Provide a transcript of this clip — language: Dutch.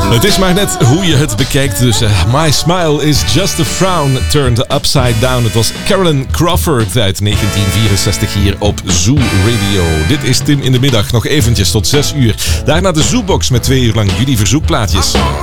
Het is maar net hoe je het bekijkt. Dus My Smile is Just a Frown Turned Upside Down. Het was Carolyn Crawford uit 1964 hier op Zoo Radio. Dit is Tim in de Middag. Nog eventjes tot 6 uur. Daarna de Zoobox met 2 uur lang jullie verzoekplaatjes.